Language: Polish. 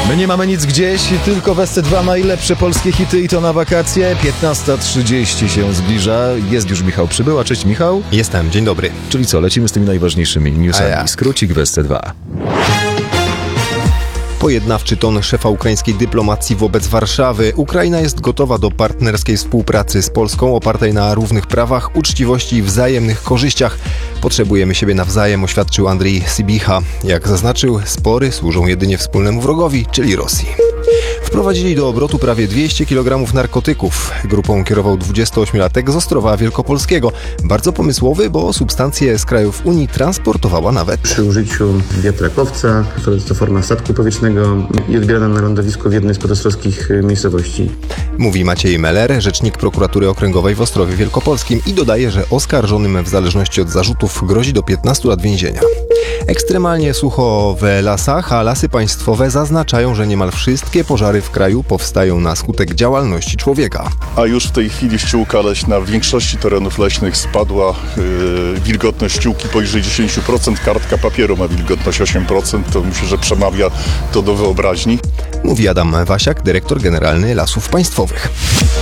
My nie mamy nic gdzieś, tylko w SC2 najlepsze polskie hity i to na wakacje. 15:30 się zbliża. Jest już Michał Przybyła. Cześć Michał. Jestem, dzień dobry. Czyli co, lecimy z tymi najważniejszymi newsami. Skrócik w SC2. Pojednawczy ton szefa ukraińskiej dyplomacji wobec Warszawy. Ukraina jest gotowa do partnerskiej współpracy z Polską opartej na równych prawach, uczciwości i wzajemnych korzyściach. Potrzebujemy siebie nawzajem, oświadczył Andrii Sybiha. Jak zaznaczył, spory służą jedynie wspólnemu wrogowi, czyli Rosji. Wprowadzili do obrotu prawie 200 kg narkotyków. Grupą kierował 28-latek z Ostrowa Wielkopolskiego. Bardzo pomysłowy, bo substancje z krajów Unii transportowała nawet. Przy użyciu wiatrakowca, to forma statku powietrznego i odbierana na lądowisku w jednej z podostrowskich miejscowości. Mówi Maciej Meller, rzecznik prokuratury okręgowej w Ostrowie Wielkopolskim i dodaje, że oskarżonym w zależności od zarzutów grozi do 15 lat więzienia. Ekstremalnie sucho w lasach, a Lasy Państwowe zaznaczają, że niemal wszystkie pożary w kraju powstają na skutek działalności człowieka. A już w tej chwili ściółka leśna w większości terenów leśnych spadła. Wilgotność ściółki poniżej 10%, kartka papieru ma wilgotność 8%. To myślę, że przemawia to do wyobraźni. Mówi Adam Wasiak, dyrektor generalny Lasów Państwowych.